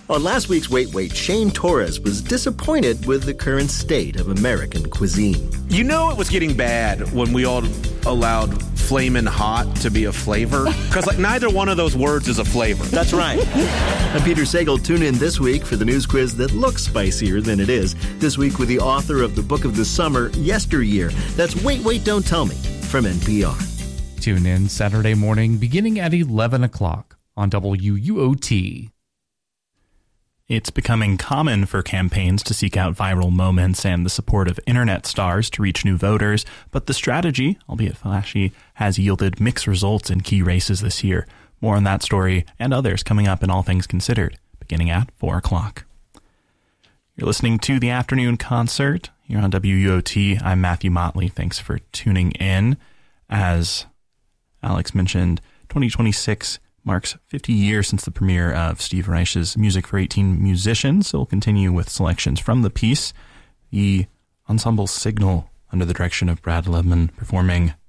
On last week's Wait, Wait, Shane Torres was disappointed with the current state of American cuisine. You know it was getting bad when we all allowed flamin' hot to be a flavor? Because neither one of those words is a flavor. That's right. I'm Peter Sagal. Tune in this week for the news quiz that looks spicier than it is. This week with the author of the book of the summer, Yesteryear. That's Wait, Wait, Don't Tell Me from NPR. Tune in Saturday morning beginning at 11 o'clock on WUOT. It's becoming common for campaigns to seek out viral moments and the support of internet stars to reach new voters, but the strategy, albeit flashy, has yielded mixed results in key races this year. More on that story and others coming up in All Things Considered, beginning at 4 o'clock. You're listening to The Afternoon Concert here on WUOT. I'm Matthew Motley. Thanks for tuning in. As Alex mentioned, 2026 marks 50 years since the premiere of Steve Reich's Music for 18 Musicians. So we'll continue with selections from the piece. The ensemble Signal, under the direction of Brad Levman, performing